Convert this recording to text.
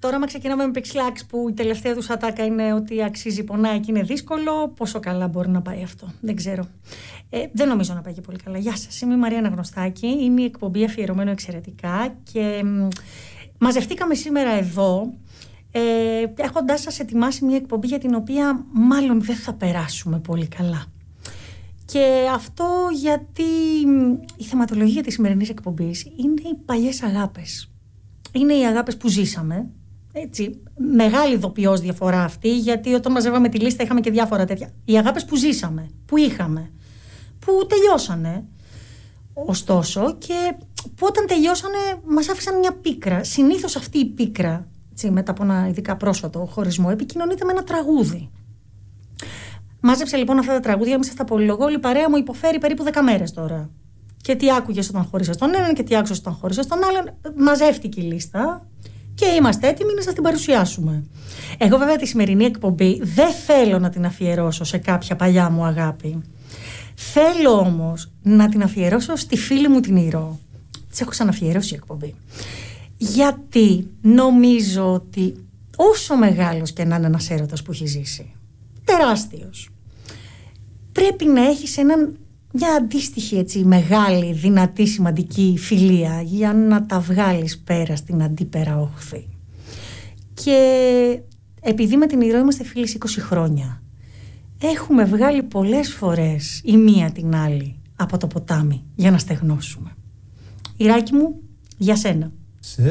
τώρα, άμα ξεκινάμε με Pixlax, που η τελευταία του ατάκα είναι ότι αξίζει, πονάει και είναι δύσκολο, πόσο καλά μπορεί να πάει αυτό? Δεν ξέρω. Δεν νομίζω να πάει και πολύ καλά. Γεια σας, είμαι η Μαρία Γνωστάκη. Είναι η εκπομπή Αφιερωμένο Εξαιρετικά και μαζευτήκαμε σήμερα εδώ έχοντας σας ετοιμάσει μια εκπομπή για την οποία μάλλον δεν θα περάσουμε πολύ καλά. Και αυτό γιατί η θεματολογία της σημερινής εκπομπής είναι οι παλιές αγάπες. Είναι οι αγάπες που ζήσαμε. Έτσι, μεγάλη ειδοποιώς διαφορά αυτή, γιατί όταν μαζεύαμε τη λίστα είχαμε και διάφορα τέτοια. Οι αγάπες που ζήσαμε, που είχαμε, που τελειώσανε. Ωστόσο, και που όταν τελειώσανε μας άφησαν μια πίκρα. Συνήθως αυτή η πίκρα, έτσι, μετά από ένα ειδικά πρόσφατο χωρισμό, επικοινωνείται με ένα τραγούδι. Μάζεψε λοιπόν αυτά τα τραγούδια, μέσα στα πολυλογώ, η παρέα μου υποφέρει περίπου 10 μέρες τώρα. Και τι άκουγες όταν χώρισες τον έναν και τι άκουσες όταν χώρισες τον άλλον. Μαζεύτηκε η λίστα και είμαστε έτοιμοι να σας την παρουσιάσουμε. Εγώ βέβαια τη σημερινή εκπομπή δεν θέλω να την αφιερώσω σε κάποια παλιά μου αγάπη. Θέλω όμως να την αφιερώσω στη φίλη μου την Ηρώ. Της έχω ξαναφιερώσει η εκπομπή. Γιατί νομίζω ότι όσο μεγάλος και να είναι ένας έρωτας που έχει ζήσει, τεράστιος, πρέπει να έχεις μια αντίστοιχη, έτσι, μεγάλη, δυνατή, σημαντική φιλία για να τα βγάλεις πέρα στην αντίπερα όχθη. Και επειδή με την Ηρώ είμαστε φίλοι 20 χρόνια, έχουμε βγάλει πολλές φορές η μία την άλλη από το ποτάμι για να στεγνώσουμε. Ιράκι μου, για σένα.